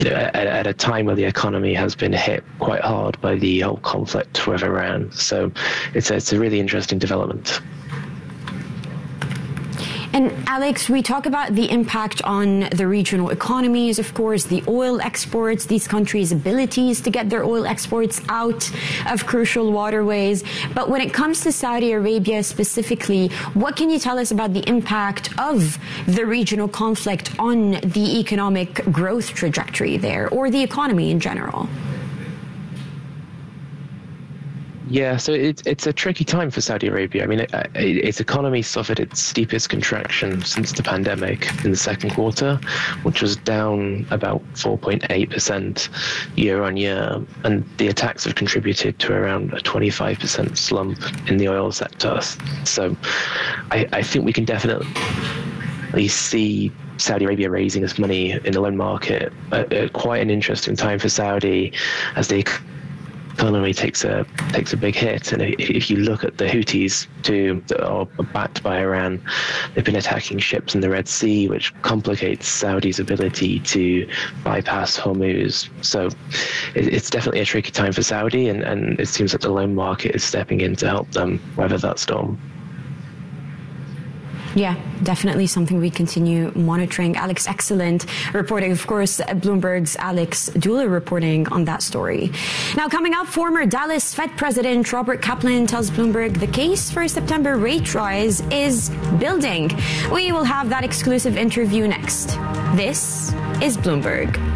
at a time where the economy has been hit quite hard by the whole conflict with Iran. So it's a really interesting development. And Alex, we talk about the impact on the regional economies, of course, the oil exports, these countries' abilities to get their oil exports out of crucial waterways. But when it comes to Saudi Arabia specifically, what can you tell us about the impact of the regional conflict on the economic growth trajectory there, or the economy in general? Yeah, so it's a tricky time for Saudi Arabia. I mean, its economy suffered its steepest contraction since the pandemic in the second quarter, which was down about 4.8% year on year. And the attacks have contributed to around a 25% slump in the oil sector. So I think we can definitely see Saudi Arabia raising its money in the loan market at quite an interesting time for Saudi as the economy takes a big hit. And if you look at the Houthis too, that are backed by Iran, they've been attacking ships in the Red Sea, which complicates Saudi's ability to bypass Hormuz. So it's definitely a tricky time for Saudi, and it seems that the loan market is stepping in to help them weather that storm. Yeah, definitely something we continue monitoring. Alex, excellent reporting. Of course, Bloomberg's Alex Dula reporting on that story. Now, coming up, former Dallas Fed President Robert Kaplan tells Bloomberg the case for a September rate rise is building. We will have that exclusive interview next. This is Bloomberg.